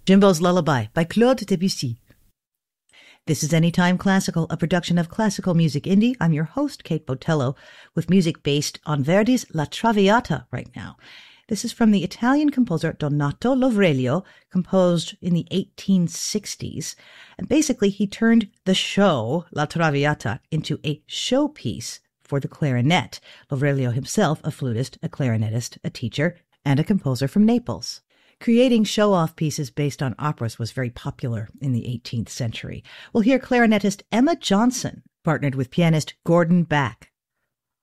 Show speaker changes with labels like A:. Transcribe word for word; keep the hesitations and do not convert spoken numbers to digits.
A: Jimbo's Lullaby by Claude Debussy. This is Anytime Classical, a production of Classical Music Indie. I'm your host, Kate Botello, with music based on Verdi's La Traviata right now. This is from the Italian composer Donato Lovrelio, composed in the eighteen sixties. And basically, he turned the show, La Traviata, into a showpiece for the clarinet. Lovrelio himself, a flutist, a clarinetist, a teacher, and a composer from Naples. Creating show-off pieces based on operas was very popular in the eighteenth century. We'll hear clarinetist Emma Johnson, partnered with pianist Gordon Back.